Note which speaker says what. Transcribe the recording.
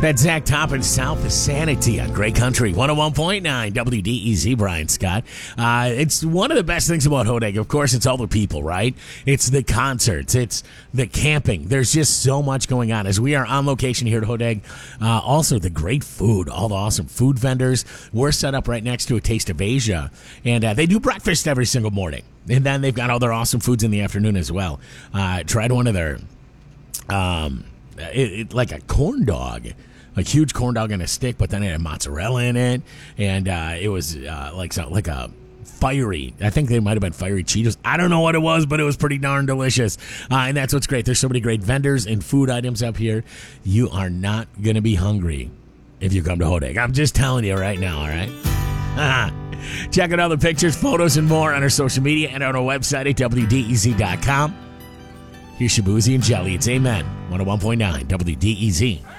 Speaker 1: That's Zach Toppin, South of Sanity on Great Country, 101.9 WDEZ, Brian Scott. It's one of the best things about Hodag. Of course, it's all the people, right? It's the concerts. It's the camping. There's just so much going on as we are on location here at Hodag. Also, the great food, all the awesome food vendors. We're set up right next to a Taste of Asia, and they do breakfast every single morning. And then they've got all their awesome foods in the afternoon as well. Tried one of their, like a corn dog. A huge corn dog on a stick, but then it had mozzarella in it, and it was like a fiery. I think they might have been fiery Cheetos. I don't know what it was, but it was pretty darn delicious. And that's what's great. There's so many great vendors and food items up here. You are not going to be hungry if you come to Hodag. I'm just telling you right now, all right? Check out all the pictures, photos, and more on our social media and on our website at WDEZ.com. Here's Shabuzi and Jelly. It's Amen. 101.9 WDEZ.